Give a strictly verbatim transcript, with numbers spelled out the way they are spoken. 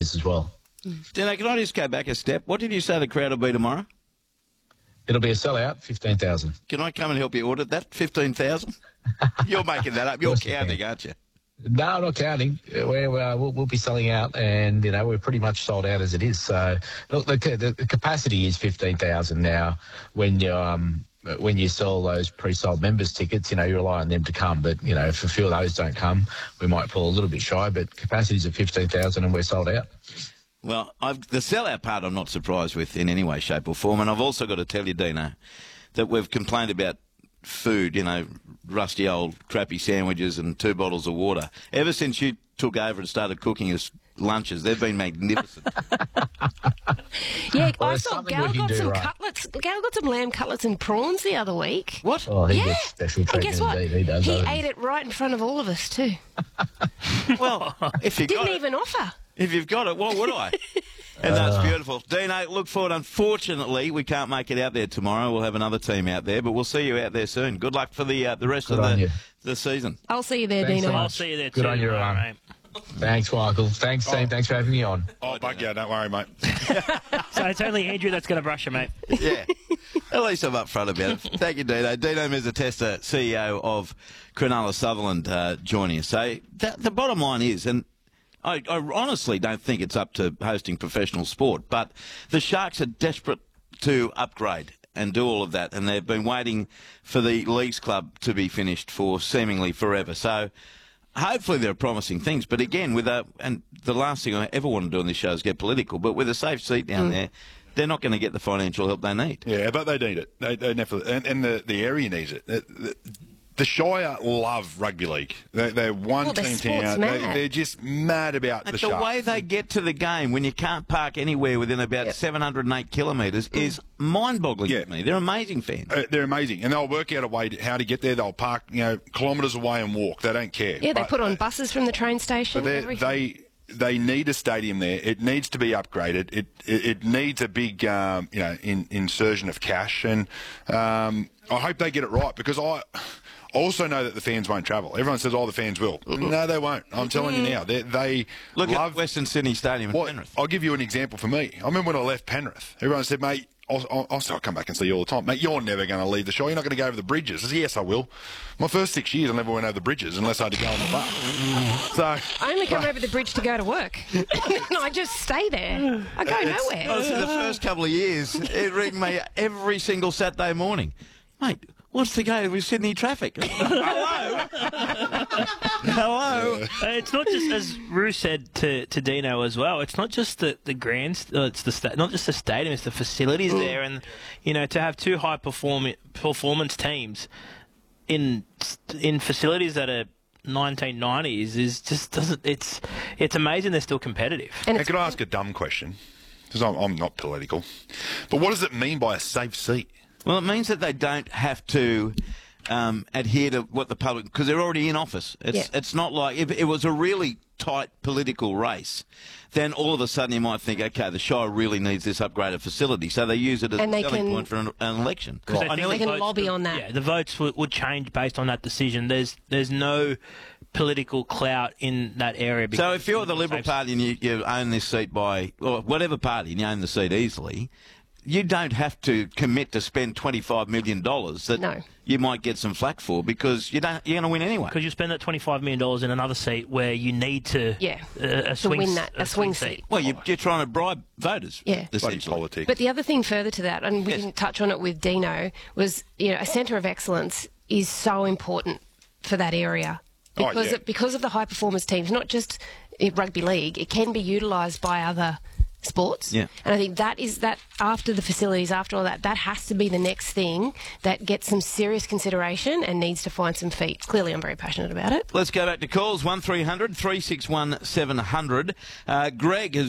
as well. Dino, can I just go back a step? What did you say the crowd will be tomorrow? It'll be a sellout, fifteen thousand. Can I come and help you audit that? fifteen thousand? You're making that up. You're counting, aren't you? No, I'm not counting. We're, uh, we'll, we'll be selling out, and, you know, we're pretty much sold out as it is. So, look, the, the, the capacity is fifteen thousand now. When you, um, when you sell those pre-sold members tickets, you know, you rely on them to come. But, you know, if a few of those don't come, we might pull a little bit shy, but capacity's at fifteen thousand and we're sold out. Well, I've, the sellout part I'm not surprised with in any way, shape or form. And I've also got to tell you, Dino, that we've complained about food, you know, rusty old crappy sandwiches and two bottles of water. Ever since you took over and started cooking us lunches, they've been magnificent. Yeah, Well, I there's saw something Gal we can got do some right. cutlets. Gal got some lamb cutlets and prawns the other week. What? Oh, he Yeah, gets special and treatment guess what? indeed. He does. He doesn't ate it right in front of all of us too. Well, if you Didn't got even it, offer. if you've got it, what would I? And that's beautiful. Dino, look forward. Unfortunately, we can't make it out there tomorrow. We'll have another team out there, but we'll see you out there soon. Good luck for the uh, the rest Good of on the, you. the season. I'll see you there, Thanks Dino. so I'll much. see you there Good too. on you, tomorrow, Ryan. mate. Thanks, Michael. Thanks, team. Thanks for having me on. Oh, bug yeah, don't worry, mate. So it's only Andrew that's going to brush you, mate. Yeah. At least I'm upfront about it. Thank you, Dino. Dino Mezzatesta, C E O of Cronulla Sutherland, uh, joining us. So the, the bottom line is, and I, I honestly don't think it's up to hosting professional sport, but the Sharks are desperate to upgrade and do all of that, and they've been waiting for the Leagues Club to be finished for seemingly forever. So hopefully there are promising things, but again, with a, and the last thing I ever want to do on this show is get political, but with a safe seat down mm. there, they're not going to get the financial help they need. Yeah, but they need it. They, they definitely, and, and the, the area needs it. The, the, the Shire love rugby league. They, they're one Well, they're team sports town. They, mad. they're just mad about But the the Sharks. way they get to the game when you can't park anywhere within about Yep. seven hundred eight kilometres is mind-boggling Yeah. to me. They're amazing fans. Uh, they're amazing, and they'll work out a way to, how to get there. They'll park, you know, kilometres away and walk. They don't care. Yeah, they But- put on buses from the train station. But and they everything. they they need a stadium there. It needs to be upgraded. It it, it needs a big um, you know in, insertion of cash, and um, I hope they get it right because I. Also know that the fans won't travel. Everyone says, "Oh, the fans will." No, they won't. I'm telling you now. They, they Look love at Western Sydney Stadium in Well, Penrith. I'll give you an example for me. I remember when I left Penrith. Everyone said, "Mate, I'll, I'll, I'll still come back and see you all the time. Mate, you're never going to leave the show. You're not going to go over the bridges." I said, "Yes, I will." My first six years, I never went over the bridges unless I had to go on the bus. So I only come over the bridge to go to work. I just stay there. I go nowhere. Honestly, the first couple of years, it ringed me every single Saturday morning. Mate, what's the go with Sydney traffic? Hello? Hello? Uh, It's not just, as Roo said to, to Dino as well, it's not just the, the grand, uh, it's the sta- not just the stadium, it's the facilities there. And, you know, to have two high perform- performance teams in in facilities that are nineteen nineties is just doesn't, it's, it's amazing they're still competitive. And Now, it's, can I ask a dumb question? Because I'm, I'm not political. But what does it mean by a safe seat? Well, it means that they don't have to um, adhere to what the public, because they're already in office. It's Yeah. it's not like if it was a really tight political race, then all of a sudden you might think, okay, the Shire really needs this upgraded facility, so they use it as And a they selling can- point for an, an election. Because I I think nearly- They can the votes lobby would- on that. Yeah, the votes would, would change based on that decision. There's there's no political clout in that area. So because if you're the it's Liberal safe- Party and you, you own this seat by, or whatever party, and you own the seat easily, you don't have to commit to spend twenty-five million dollars that No. you might get some flack for because you don't, you're going to win anyway. Because you spend that twenty-five million dollars in another seat where you need to Yeah, uh, a to swing, win s- that, a swing seat. Well, you, you're trying to bribe voters. Yeah. Bloody essentially. politics. But the other thing further to that, and we Yes. didn't touch on it with Dino, was you know a centre of excellence is so important for that area Oh, because yeah. of, because of the high performance teams, not just in rugby league. It can be utilised by other sports. Yeah. And I think that is that after the facilities, after all that, that has to be the next thing that gets some serious consideration and needs to find some feet. Clearly, I'm very passionate about it. Let's go back to calls. one three hundred three six one seven hundred. Uh, Greg has